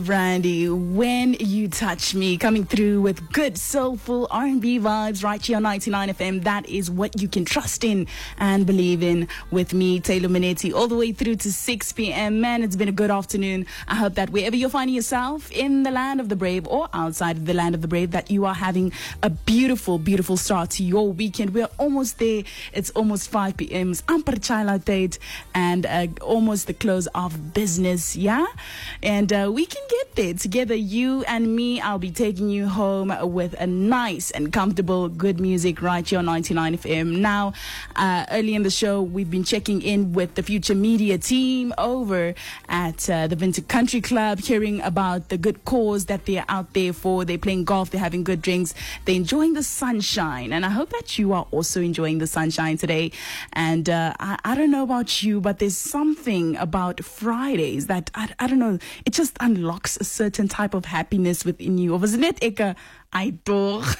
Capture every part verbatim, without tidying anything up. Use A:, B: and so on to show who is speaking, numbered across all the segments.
A: Brandy, When You Touch Me, coming through with good soulful R and B vibes right here on ninety-nine F M. That is what you can trust in and believe in with me, Taylor Minetti, all the way through to six p.m. Man, it's been a good afternoon. I hope that wherever you're finding yourself, in the land of the brave or outside of the land of the brave, that you are having a beautiful, beautiful start to your weekend. We're almost there. It's almost five p.m. It's amper chai date and uh, almost the close of business, yeah? And uh, we can get there together, you and me. I'll be taking you home with a nice and comfortable good music right here on ninety-nine F M. Now, uh, early in the show, we've been checking in with the Future Media team over at uh, the Vintage Country Club, hearing about the good cause that they're out there for. They're playing golf, they're having good drinks, they're enjoying the sunshine. And I hope that you are also enjoying the sunshine today. And uh, I, I don't know about you, but there's something about Fridays that, I, I don't know, it just unlocks a certain type of happiness within you. Of net ek I toch.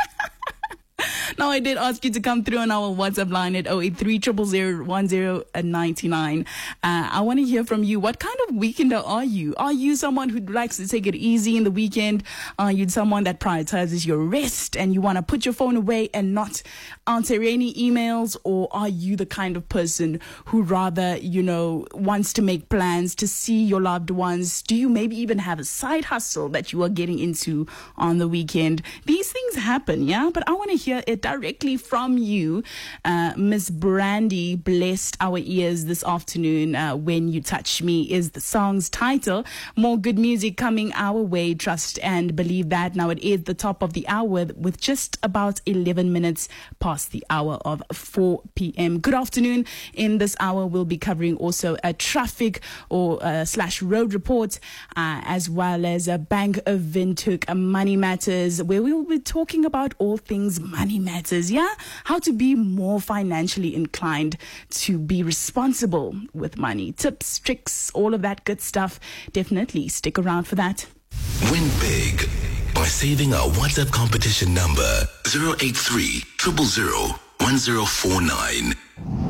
A: Now, I did ask you to come through on our WhatsApp line at zero eight three, zero zero zero, one zero nine nine. Uh, I want to hear from you. What kind of weekender are you? Are you someone who likes to take it easy in the weekend? Are you someone that prioritizes your rest and you want to put your phone away and not answer any emails? Or are you the kind of person who rather, you know, wants to make plans to see your loved ones? Do you maybe even have a side hustle that you are getting into on the weekend? These things happen, yeah? But I want to hear it directly from you. uh, Miss Brandy blessed our ears this afternoon. uh, When You Touch Me is the song's title. More good music coming our way, trust and believe that. Now it is the top of the hour with just about eleven minutes past the hour of four p.m. Good afternoon. In this hour we'll be covering also a traffic or uh, slash road report, uh, as well as a Bank of Windhoek Money Matters, where we will be talking about all things money matters, yeah? How to be more financially inclined to be responsible with money. Tips, tricks, all of that good stuff. Definitely stick around for that.
B: Win big by saving our WhatsApp competition number zero eight three, zero zero zero, one zero four nine.